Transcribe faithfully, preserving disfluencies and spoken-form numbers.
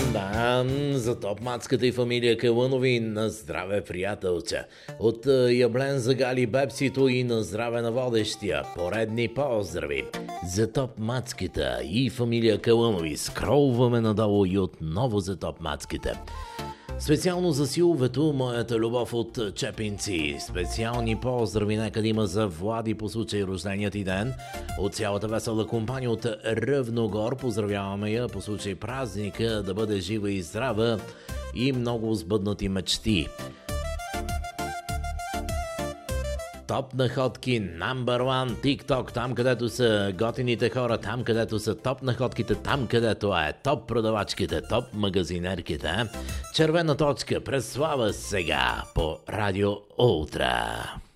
Да, за топ мацката и фамилия Калънови на здраве, приятелче. От Яблен Загали Бепсито и на здраве на водещия. Поредни поздрави. За топ мацката и фамилия Калънови скролваме надолу и отново за топ мацката. Специално за силовето, моята любов от Чепинци. Специални поздрави нека да има за Влади по случай рожденият и ден. От цялата весела компания от Ръвногор поздравяваме я по случай празника, да бъде жива и здрава и много сбъднати мечти. Топ находки number one TikTok, там където са готините хора, там където са топ находките, там където е топ продавачките, топ магазинерките. Червена точка, Преслава сега по Радио Ултра.